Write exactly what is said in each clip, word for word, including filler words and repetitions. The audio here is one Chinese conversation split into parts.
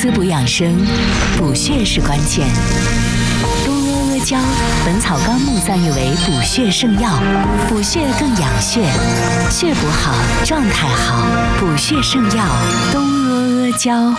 滋补养生，补血是关键。东阿阿胶，《本草纲目》赞誉为补血圣药，补血更养血，血补好，状态好，补血圣药东阿阿胶。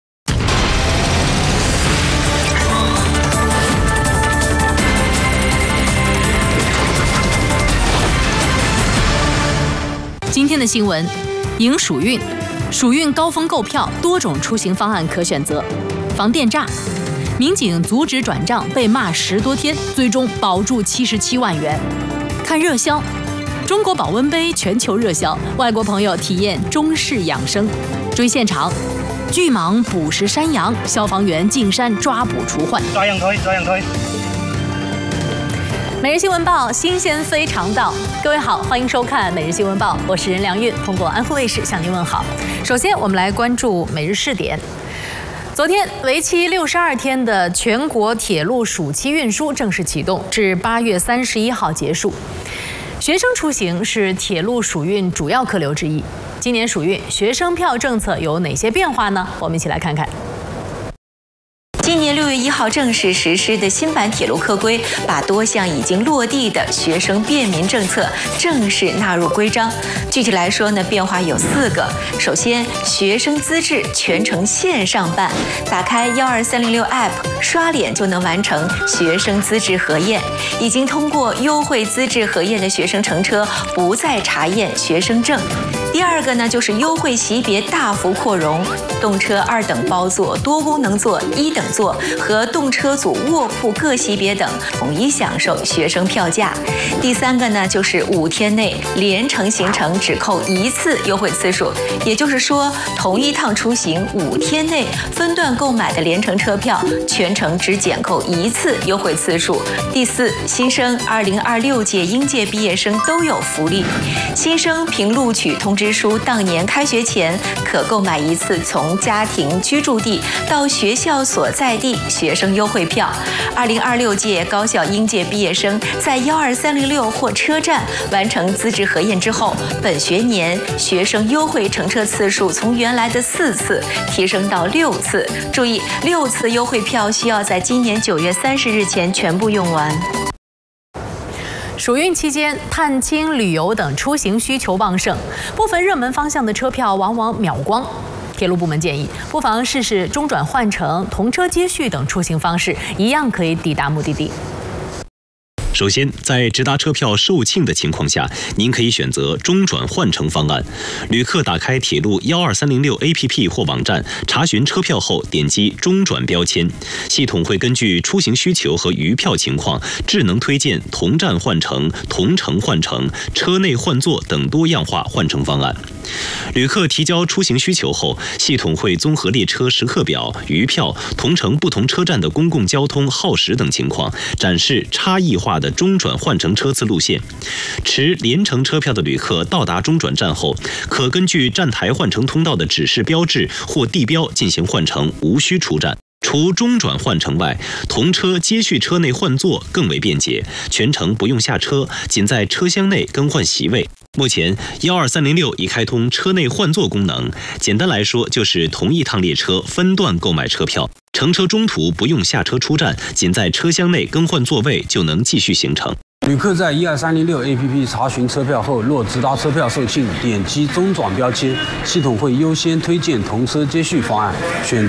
今天的新闻，迎暑运，暑运高峰购票，多种出行方案可选择。防电诈，民警阻止转账被骂十多天，最终保住七十七万元。看热销，中国保温杯全球热销，外国朋友体验中式养生。追现场，巨蟒捕食山羊，消防员进山抓捕除患。 抓羊推，抓羊推。 每日新闻报，新鲜非常到。各位好，欢迎收看每日新闻报，我是任良韵，通过安徽卫视向您问好。首先，我们来关注每日试点。昨天，为期六十二天的全国铁路暑期运输正式启动，至八月三十一号结束。学生出行是铁路暑运主要客流之一。今年暑运学生票政策有哪些变化呢？我们一起来看看。 今年六月一号正式实施的新版铁路客规，把多项已经落地的学生便民政策正式纳入规章。具体来说呢，变化有四个。首先，学生资质全程线上办，打开幺二三零六 App， 刷脸就能完成学生资质核验。已经通过优惠资质核验的学生乘车不再查验学生证。第二个呢，就是优惠级别大幅扩容，动车二等包座、多功能座、一等座和动车组卧铺各级别等统一享受学生票价。第三个呢，就是五天内连程行程只扣一次优惠次数，也就是说，同一趟出行五天内分段购买的连程车票，全程只减扣一次优惠次数。第四，新生二零二六届应届毕业生都有福利，新生凭录取通知书当年开学前可购买一次从家庭居住地到学校所在地学生优惠票。二零二六届高校应届毕业生在幺二三零六或车站完成资质核验之后，本学年学生优惠乘车次数从原来的四次提升到六次。注意，六次优惠票需要在今年九月三十日前全部用完。 暑运期间，探亲、旅游等出行需求旺盛，部分热门方向的车票往往秒光。铁路部门建议，不妨试试中转换乘、同车接续等出行方式，一样可以抵达目的地。 首先，在直达车票售罄的情况下，您可以选择中转换乘方案。旅客打开铁路幺二三零六 A P P 或网站，查询车票后点击中转标签，系统会根据出行需求和余票情况，智能推荐同站换乘、同程换乘、车内换座等多样化换乘方案。旅客提交出行需求后，系统会综合列车时刻表、余票、同城不同车站的公共交通耗时等情况，展示差异化的中转换乘车次路线。持连程车票的旅客到达中转站后，可根据站台换乘通道的指示标志或地标进行换乘，无需出站。除中转换乘外，同车接续车内换座更为便捷，全程不用下车，仅在车厢内更换席位。目前幺二三零六已开通车内换座功能，简单来说就是同一趟列车分段购买车票，乘车中途不用下车出站，仅在车厢内更换座位就能继续行程。 旅客在一二三零六 A P P 查询车票后，若直达车票售罄，点击中转标签，系统会优先推荐同车接续方案，选